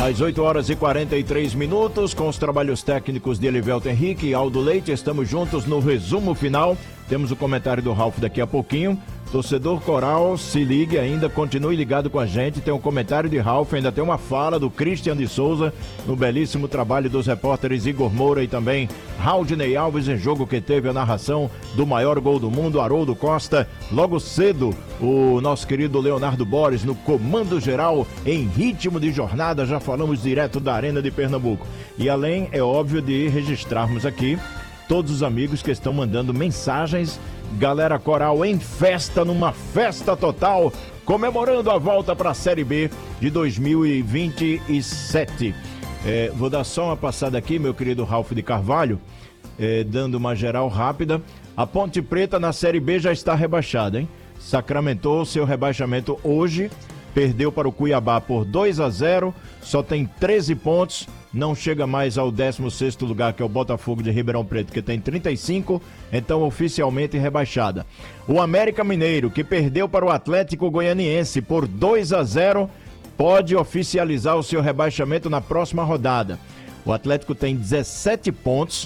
Às 8 horas e 43 minutos, com os trabalhos técnicos de Elivelto Henrique e Aldo Leite, estamos juntos no resumo final. Temos o comentário do Ralf daqui a pouquinho. Torcedor Coral, se ligue ainda, continue ligado com a gente. Tem um comentário de Ralf, ainda tem uma fala do Christian de Souza no belíssimo trabalho dos repórteres Igor Moura e também Raudinei Alves, em jogo que teve a narração do maior gol do mundo, Haroldo Costa. Logo cedo, o nosso querido Leonardo Borges no comando geral em ritmo de jornada. Já falamos direto da Arena de Pernambuco. E além, é óbvio, de registrarmos aqui todos os amigos que estão mandando mensagens. Galera Coral em festa, numa festa total, comemorando a volta para a Série B de 2027. Vou dar só uma passada aqui, meu querido Ralf de Carvalho, dando uma geral rápida. A Ponte Preta na Série B já está rebaixada, hein? Sacramentou seu rebaixamento hoje, perdeu para o Cuiabá por 2-0, só tem 13 pontos, não chega mais ao 16º lugar, que é o Botafogo de Ribeirão Preto, que tem 35, então oficialmente rebaixada. O América Mineiro, que perdeu para o Atlético Goianiense por 2-0, pode oficializar o seu rebaixamento na próxima rodada. O Atlético tem 17 pontos,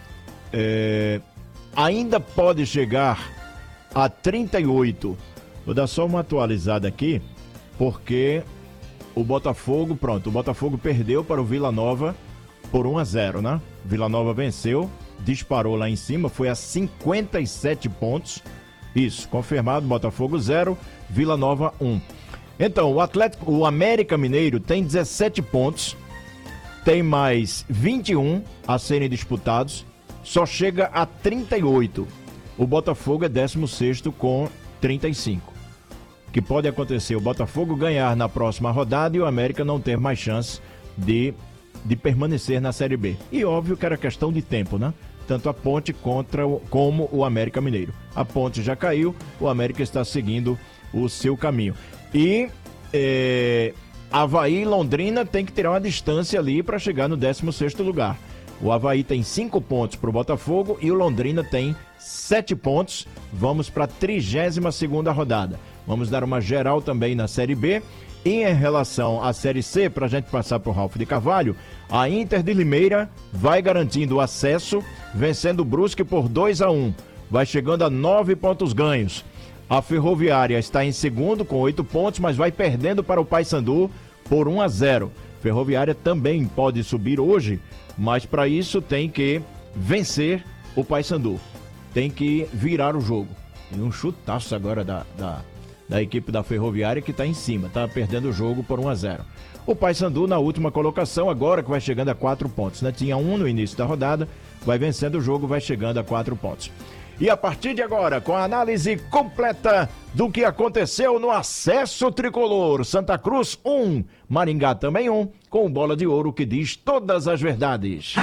ainda pode chegar a 38. Vou dar só uma atualizada aqui, porque o Botafogo perdeu para o Vila Nova por 1-0, né? Vila Nova venceu, disparou lá em cima, foi a 57 pontos. Isso, confirmado, Botafogo 0, Vila Nova 1. Então, o América Mineiro tem 17 pontos, tem mais 21 a serem disputados, só chega a 38. O Botafogo é 16º com 35. O que pode acontecer? O Botafogo ganhar na próxima rodada e o América não ter mais chance de permanecer na Série B. E óbvio que era questão de tempo, né? Tanto a Ponte como o América Mineiro. A Ponte já caiu, o América está seguindo o seu caminho. E Avaí e Londrina tem que tirar uma distância ali para chegar no 16º lugar. O Avaí tem 5 pontos para o Botafogo e o Londrina tem 7 pontos. Vamos para a 32ª rodada. Vamos dar uma geral também na Série B. E em relação à Série C, para a gente passar para o Ralf de Carvalho, a Inter de Limeira vai garantindo o acesso, vencendo o Brusque por 2-1. Vai chegando a 9 pontos ganhos. A Ferroviária está em segundo com 8 pontos, mas vai perdendo para o Paysandu por 1-0. Ferroviária também pode subir hoje, mas para isso tem que vencer o Paysandu. Tem que virar o jogo. E um chutaço agora da equipe da Ferroviária, que está em cima, está perdendo o jogo por 1-0. O Paysandu na última colocação, agora que vai chegando a 4 pontos, né? Tinha 1 no início da rodada, vai vencendo o jogo, vai chegando a 4 pontos. E a partir de agora, com a análise completa do que aconteceu no acesso tricolor, Santa Cruz 1, Maringá também 1, com bola de ouro que diz todas as verdades.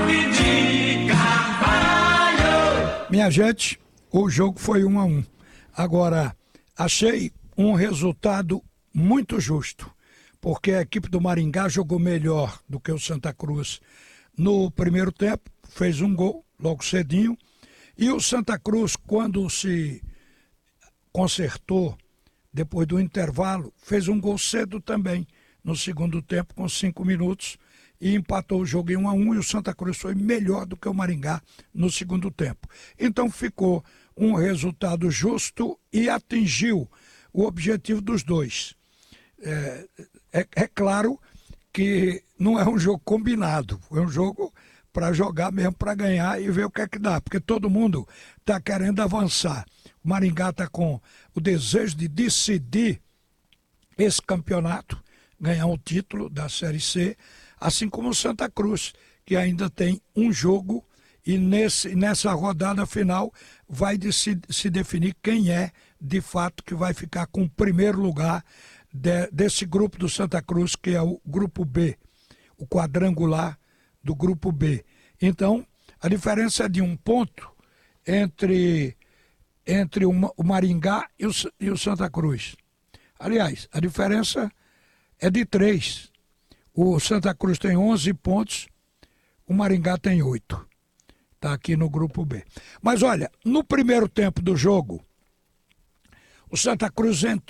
Minha gente, o jogo foi 1-1. Agora, achei um resultado muito justo, porque a equipe do Maringá jogou melhor do que o Santa Cruz no primeiro tempo, fez um gol logo cedinho, e o Santa Cruz, quando se consertou depois do intervalo, fez um gol cedo também no segundo tempo, com 5 minutos, e empatou o jogo em 1-1, e o Santa Cruz foi melhor do que o Maringá no segundo tempo. Então ficou um resultado justo e atingiu o objetivo dos dois. É claro que não é um jogo combinado, é um jogo para jogar mesmo, para ganhar e ver o que é que dá, porque todo mundo está querendo avançar. O Maringá está com o desejo de decidir esse campeonato, ganhar um título da Série C, assim como o Santa Cruz, que ainda tem um jogo e nessa rodada final vai se definir quem é, de fato, que vai ficar com o primeiro lugar desse grupo do Santa Cruz, que é o grupo B, o quadrangular do grupo B. Então, a diferença é de 1 ponto entre o Maringá e o Santa Cruz. Aliás, a diferença é de 3. O Santa Cruz tem 11 pontos, o Maringá tem 8. Está aqui no grupo B. Mas olha, no primeiro tempo do jogo, o Santa Cruz entrou